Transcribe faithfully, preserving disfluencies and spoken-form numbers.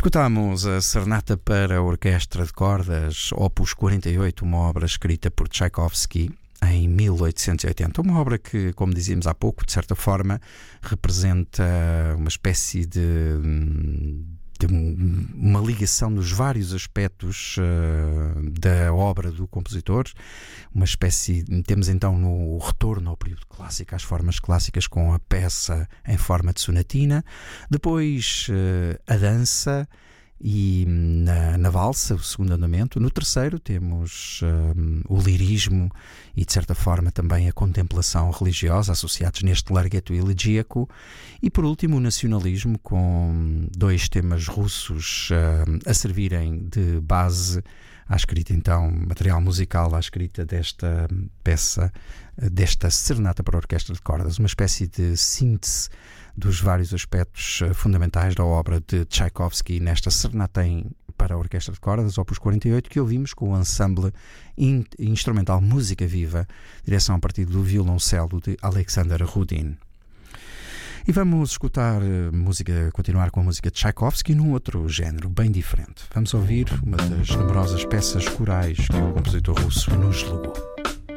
Escutámos a Serenata para a Orquestra de Cordas, Opus quarenta e oito, uma obra escrita por Tchaikovsky em mil oitocentos e oitenta. Uma obra que, como dizíamos há pouco, de certa forma, representa uma espécie de, de uma ligação nos vários aspectos uh, da obra do compositor. Uma espécie, temos então no retorno ao período clássico, às formas clássicas, com a peça em forma de sonatina. Depois uh, a dança e na, na valsa, o segundo andamento. No terceiro temos um, o lirismo e, de certa forma, também a contemplação religiosa, associados neste largheto elegíaco. E, por último, o nacionalismo, com dois temas russos uh, a servirem de base à escrita, então, material musical à escrita desta peça, desta Serenata para a Orquestra de Cordas. Uma espécie de síntese dos vários aspectos fundamentais da obra de Tchaikovsky nesta Serenata em, para a Orquestra de Cordas, Opus quarenta e oito, que ouvimos com o ensemble in, instrumental Música Viva, direção a partir do violoncelo de Alexander Rudin. E vamos escutar música, continuar com a música de Tchaikovsky num outro género bem diferente. Vamos ouvir uma das numerosas peças corais que o compositor russo nos legou.